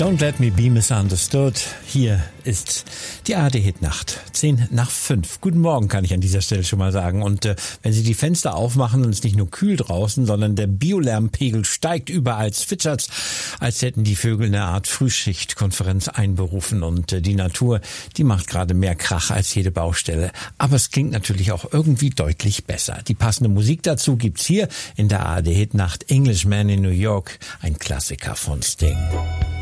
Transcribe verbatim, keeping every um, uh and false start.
Don't Let Me Be Misunderstood. Hier ist die A R D-Hitnacht. Zehn nach fünf. Guten Morgen, kann ich an dieser Stelle schon mal sagen. Und äh, wenn Sie die Fenster aufmachen und es nicht nur kühl draußen, sondern der Biolärmpegel steigt überall, zwitschert's, als hätten die Vögel eine Art Frühschichtkonferenz einberufen. Und äh, die Natur, die macht gerade mehr Krach als jede Baustelle. Aber es klingt natürlich auch irgendwie deutlich besser. Die passende Musik dazu gibt's hier in der A R D-Hitnacht. Englishman in New York, ein Klassiker von Sting.